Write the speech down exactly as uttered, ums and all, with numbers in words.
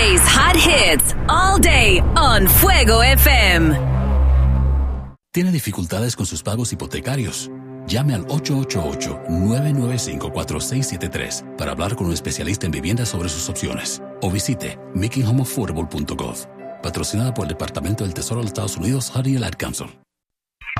Today's hot hits all day on Fuego F M. ¿Tiene dificultades con sus pagos hipotecarios? Llame al ocho ocho ocho, nueve nueve cinco, cuatro seis siete tres para hablar con un especialista en vivienda sobre sus opciones. O visite making home affordable punto gov. Patrocinada por el Departamento del Tesoro de los Estados Unidos, Honey y el Ad Council.